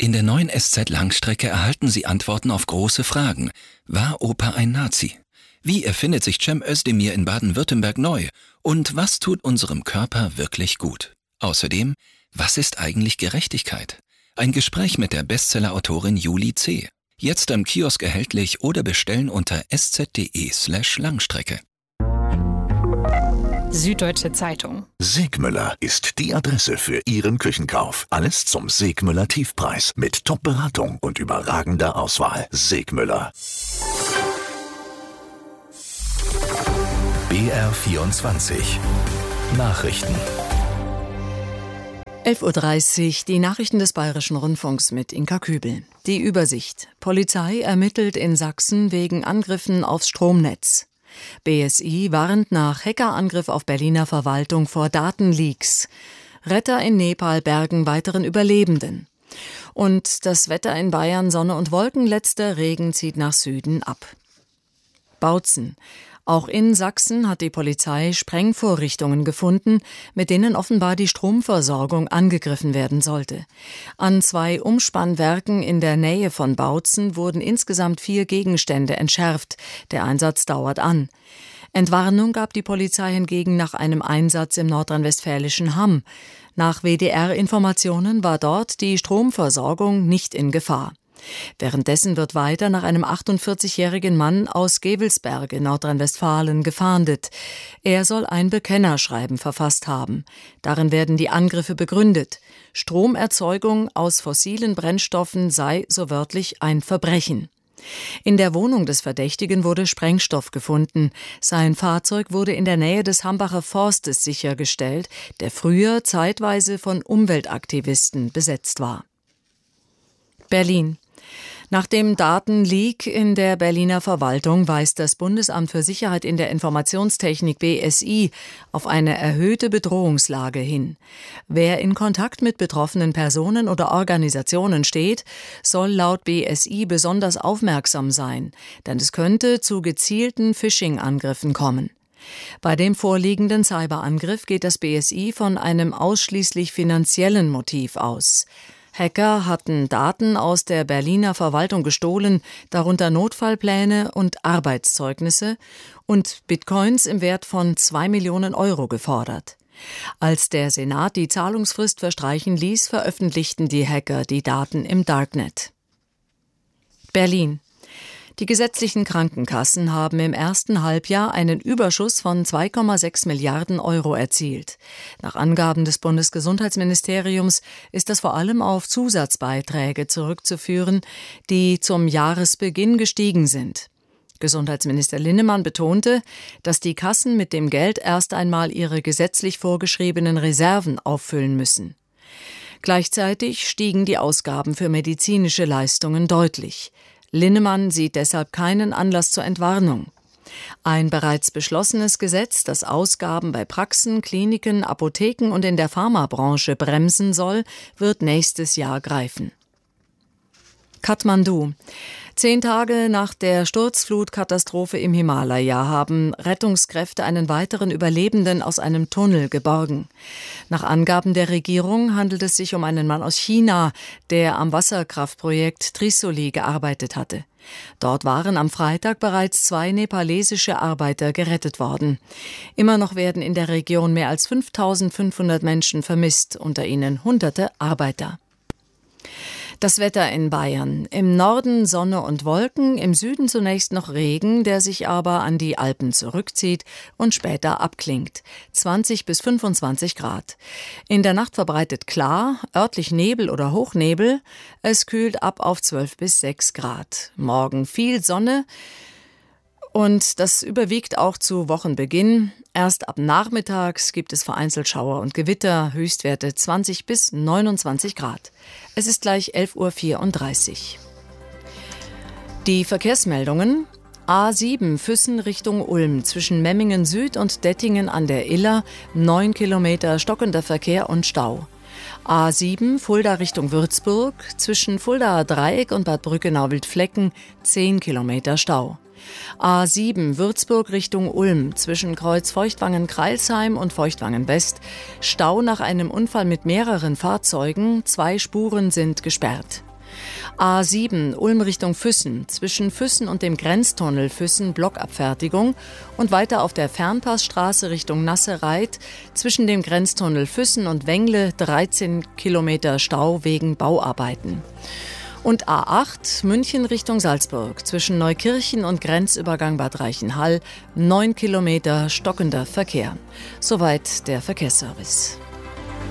In der neuen SZ-Langstrecke erhalten Sie Antworten auf große Fragen. War Opa ein Nazi? Wie erfindet sich Cem Özdemir in Baden-Württemberg neu? Und was tut unserem Körper wirklich gut? Außerdem, was ist eigentlich Gerechtigkeit? Ein Gespräch mit der Bestseller-Autorin Julie C. Jetzt am Kiosk erhältlich oder bestellen unter sz.de/Langstrecke. Süddeutsche Zeitung. Segmüller ist die Adresse für Ihren Küchenkauf. Alles zum Segmüller Tiefpreis mit Top-Beratung und überragender Auswahl. Segmüller. BR24 Nachrichten. 11:30 Uhr, die Nachrichten des Bayerischen Rundfunks mit Inka Kübel. Die Übersicht. Polizei ermittelt in Sachsen wegen Angriffen aufs Stromnetz. BSI warnt nach Hackerangriff auf Berliner Verwaltung vor Datenleaks. Retter in Nepal bergen weiteren Überlebenden. Und das Wetter in Bayern: Sonne und Wolken, letzter Regen zieht nach Süden ab. Bautzen. Auch in Sachsen hat die Polizei Sprengvorrichtungen gefunden, mit denen offenbar die Stromversorgung angegriffen werden sollte. An 2 Umspannwerken in der Nähe von Bautzen wurden insgesamt 4 Gegenstände entschärft. Der Einsatz dauert an. Entwarnung gab die Polizei hingegen nach einem Einsatz im nordrhein-westfälischen Hamm. Nach WDR-Informationen war dort die Stromversorgung nicht in Gefahr. Währenddessen wird weiter nach einem 48-jährigen Mann aus Gevelsberg in Nordrhein-Westfalen gefahndet. Er soll ein Bekennerschreiben verfasst haben. Darin werden die Angriffe begründet. Stromerzeugung aus fossilen Brennstoffen sei, so wörtlich, ein Verbrechen. In der Wohnung des Verdächtigen wurde Sprengstoff gefunden. Sein Fahrzeug wurde in der Nähe des Hambacher Forstes sichergestellt, der früher zeitweise von Umweltaktivisten besetzt war. Berlin. Nach dem Datenleak in der Berliner Verwaltung weist das Bundesamt für Sicherheit in der Informationstechnik BSI auf eine erhöhte Bedrohungslage hin. Wer in Kontakt mit betroffenen Personen oder Organisationen steht, soll laut BSI besonders aufmerksam sein, denn es könnte zu gezielten Phishing-Angriffen kommen. Bei dem vorliegenden Cyberangriff geht das BSI von einem ausschließlich finanziellen Motiv aus. Hacker hatten Daten aus der Berliner Verwaltung gestohlen, darunter Notfallpläne und Arbeitszeugnisse, und Bitcoins im Wert von 2 Millionen Euro gefordert. Als der Senat die Zahlungsfrist verstreichen ließ, veröffentlichten die Hacker die Daten im Darknet. Berlin. Die gesetzlichen Krankenkassen haben im ersten Halbjahr einen Überschuss von 2,6 Milliarden Euro erzielt. Nach Angaben des Bundesgesundheitsministeriums ist das vor allem auf Zusatzbeiträge zurückzuführen, die zum Jahresbeginn gestiegen sind. Gesundheitsminister Linnemann betonte, dass die Kassen mit dem Geld erst einmal ihre gesetzlich vorgeschriebenen Reserven auffüllen müssen. Gleichzeitig stiegen die Ausgaben für medizinische Leistungen deutlich. Linnemann sieht deshalb keinen Anlass zur Entwarnung. Ein bereits beschlossenes Gesetz, das Ausgaben bei Praxen, Kliniken, Apotheken und in der Pharmabranche bremsen soll, wird nächstes Jahr greifen. Kathmandu. 10 Tage nach der Sturzflutkatastrophe im Himalaya haben Rettungskräfte einen weiteren Überlebenden aus einem Tunnel geborgen. Nach Angaben der Regierung handelt es sich um einen Mann aus China, der am Wasserkraftprojekt Trisoli gearbeitet hatte. Dort waren am Freitag bereits 2 nepalesische Arbeiter gerettet worden. Immer noch werden in der Region mehr als 5.500 Menschen vermisst, unter ihnen Hunderte Arbeiter. Das Wetter in Bayern. Im Norden Sonne und Wolken, im Süden zunächst noch Regen, der sich aber an die Alpen zurückzieht und später abklingt. 20 bis 25 Grad. In der Nacht verbreitet klar, örtlich Nebel oder Hochnebel. Es kühlt ab auf 12 bis 6 Grad. Morgen viel Sonne. Und das überwiegt auch zu Wochenbeginn. Erst ab nachmittags gibt es vereinzelt Schauer und Gewitter, Höchstwerte 20 bis 29 Grad. Es ist gleich 11:34 Uhr. Die Verkehrsmeldungen: A7 Füssen Richtung Ulm zwischen Memmingen Süd und Dettingen an der Iller, 9 Kilometer stockender Verkehr und Stau. A7 Fulda Richtung Würzburg zwischen Fuldaer Dreieck und Bad Brückenau-Wildflecken, 10 Kilometer Stau. A7 Würzburg Richtung Ulm zwischen Kreuz Feuchtwangen-Kreilsheim und Feuchtwangen-West. Stau nach einem Unfall mit mehreren Fahrzeugen, 2 Spuren sind gesperrt. A7 Ulm Richtung Füssen, zwischen Füssen und dem Grenztunnel Füssen Blockabfertigung und weiter auf der Fernpassstraße Richtung Nassereit, zwischen dem Grenztunnel Füssen und Wengle 13 Kilometer Stau wegen Bauarbeiten. Und A8 München Richtung Salzburg, zwischen Neukirchen und Grenzübergang Bad Reichenhall 9 Kilometer stockender Verkehr. Soweit der Verkehrsservice.